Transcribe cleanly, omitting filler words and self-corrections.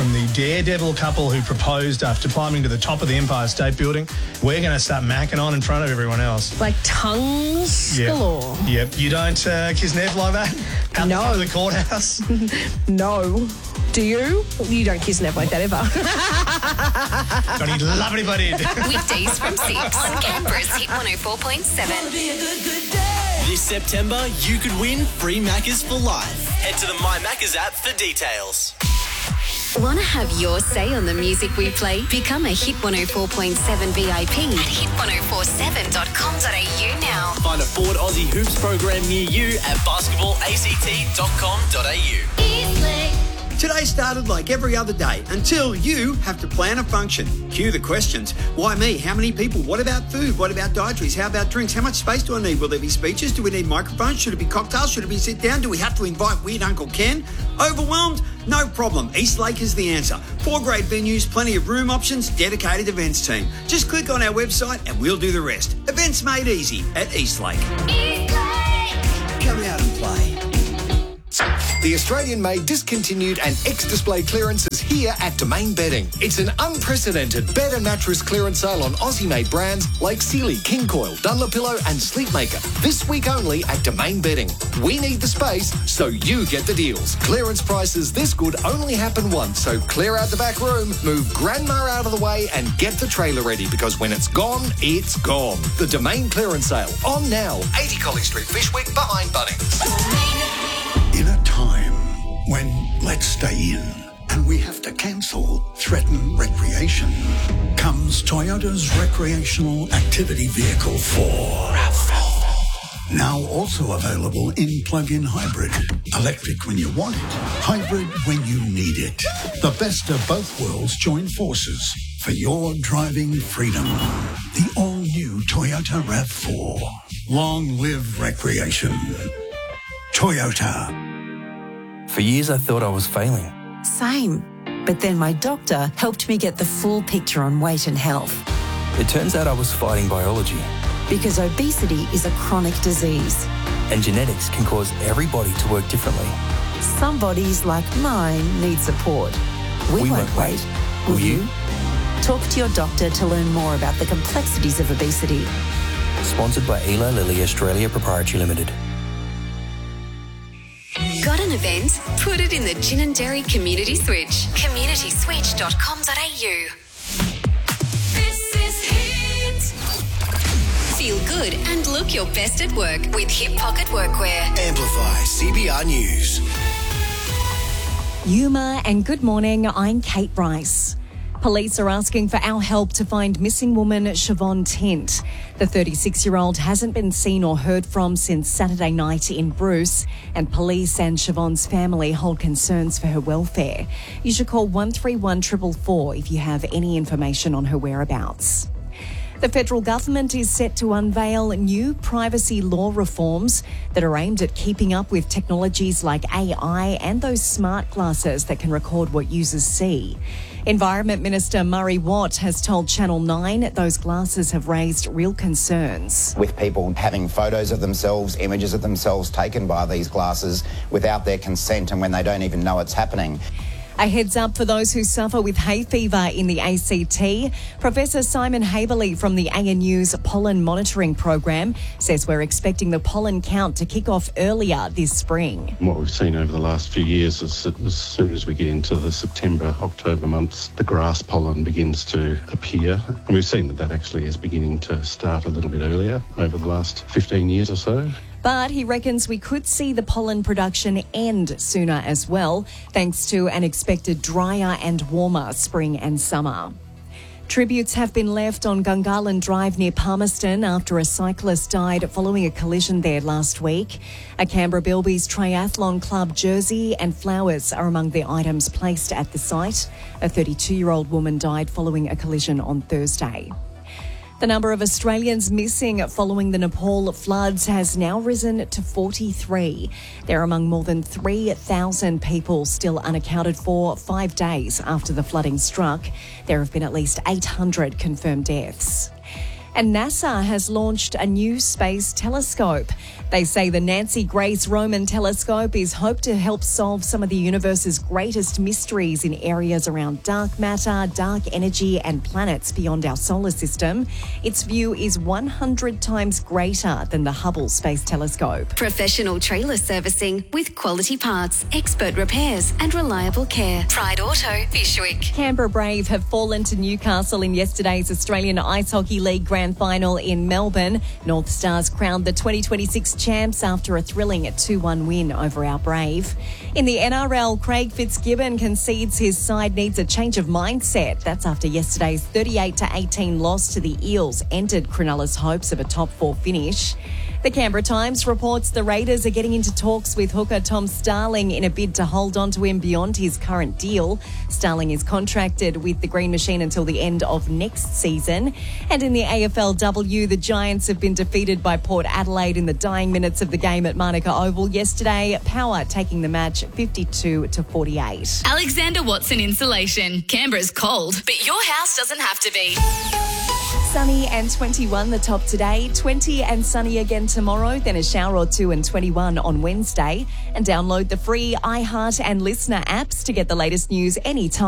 from the daredevil couple who proposed after climbing to the top of the Empire State Building. We're going to start macking on in front of everyone else. Like tongues galore. Yep. You don't kiss Nev like that? Out the front of the courthouse? No. Do you? You don't kiss Nev like that ever. Johnny, love it if I did. Weekdays from 6 on Canberra's Hit 104.7. This September, you could win free Maccas for life. Head to the My Maccas app for details. Want to have your say on the music we play? Become a Hit 104.7 VIP at hit1047.com.au now. Find a Ford Aussie Hoops program near you at basketballact.com.au. Today started like every other day until you have to plan a function. Cue the questions. Why me? How many people? What about food? What about dietaries? How about drinks? How much space do I need? Will there be speeches? Do we need microphones? Should it be cocktails? Should it be sit down? Do we have to invite weird Uncle Ken? Overwhelmed? No problem. Eastlake is the answer. 4 great venues, plenty of room options, dedicated events team. Just click on our website and we'll do the rest. Events made easy at Eastlake. Come out and play. The Australian-made discontinued and ex-display clearance is here at Domain Bedding. It's an unprecedented bed and mattress clearance sale on Aussie-made brands like Sealy, King Coil, Dunlopillow and Sleepmaker. This week only at Domain Bedding. We need the space, so you get the deals. Clearance prices this good only happen once, so clear out the back room, move Grandma out of the way and get the trailer ready, because when it's gone, it's gone. The Domain clearance sale, on now. 80 Colley Street, Fishwick, behind Bunnings. In a time when let's stay in and we have to cancel, threaten recreation, comes Toyota's recreational activity vehicle 4. Now also available in plug-in hybrid. Electric when you want it, hybrid when you need it. The best of both worlds join forces for your driving freedom. The all-new Toyota RAV4. Long live recreation. Toyota. For years I thought I was failing. Same. But then my doctor helped me get the full picture on weight and health. It turns out I was fighting biology. Because obesity is a chronic disease. And genetics can cause every body to work differently. Some bodies, like mine, need support. We won't wait. Will you? Talk to your doctor to learn more about the complexities of obesity. Sponsored by Eli Lilly Australia Proprietary Limited. Got an event? Put it in the Gin and Dairy Community Switch. communityswitch.com.au. This is Hit. Feel good and look your best at work with Hip Pocket Workwear. Amplify CBR News. Yuma and good morning, I'm Kate Bryce. Police are asking for our help to find missing woman Siobhan Tint. The 36-year-old hasn't been seen or heard from since Saturday night in Bruce, and police and Siobhan's family hold concerns for her welfare. You should call 131 444 if you have any information on her whereabouts. The federal government is set to unveil new privacy law reforms that are aimed at keeping up with technologies like AI and those smart glasses that can record what users see. Environment Minister Murray Watt has told Channel 9 those glasses have raised real concerns. With people having photos of themselves, images of themselves taken by these glasses without their consent and when they don't even know it's happening. A heads up for those who suffer with hay fever in the ACT. Professor Simon Haberley from the ANU's Pollen Monitoring Program says we're expecting the pollen count to kick off earlier this spring. What we've seen over the last few years is that as soon as we get into the September, October months, the grass pollen begins to appear. And we've seen that actually is beginning to start a little bit earlier over the last 15 years or so. But he reckons we could see the pollen production end sooner as well, thanks to an expected drier and warmer spring and summer. Tributes have been left on Gungahlin Drive near Palmerston after a cyclist died following a collision there last week. A Canberra Bilbies Triathlon Club jersey and flowers are among the items placed at the site. A 32-year-old woman died following a collision on Thursday. The number of Australians missing following the Nepal floods has now risen to 43. They're among more than 3,000 people still unaccounted for 5 days after the flooding struck. There have been at least 800 confirmed deaths. And NASA has launched a new space telescope. They say the Nancy Grace Roman telescope is hoped to help solve some of the universe's greatest mysteries in areas around dark matter, dark energy and planets beyond our solar system. Its view is 100 times greater than the Hubble Space Telescope. Professional trailer servicing with quality parts, expert repairs and reliable care. Pride Auto, Fyshwick. Canberra Brave have fallen to Newcastle in yesterday's Australian Ice Hockey League Grand Final in Melbourne. North Stars crowned the 2026 champs after a thrilling 2-1 win over our Brave. In the NRL, Craig Fitzgibbon concedes his side needs a change of mindset. That's after yesterday's 38-18 loss to the Eels ended Cronulla's hopes of a top 4 finish. The Canberra Times reports the Raiders are getting into talks with hooker Tom Starling in a bid to hold on to him beyond his current deal. Starling is contracted with the Green Machine until the end of next season. And in the AFLW, the Giants have been defeated by Port Adelaide in the dying minutes of the game at Manuka Oval yesterday. Power taking the match 52-48. Alexander Watson Insulation. Canberra's cold, but your house doesn't have to be. Sunny and 21 the top today, 20 and sunny again tomorrow, then a shower or two and 21 on Wednesday. And download the free iHeart and Listener apps to get the latest news anytime.